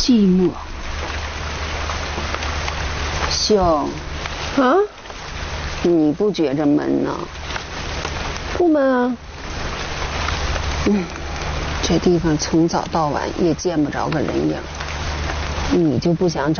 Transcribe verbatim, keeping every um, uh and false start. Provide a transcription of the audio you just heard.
寂寞。秀， 啊？ 你不觉着闷呢？ 不闷啊。 嗯，这地方从早到晚也见不着个人影，你就不想找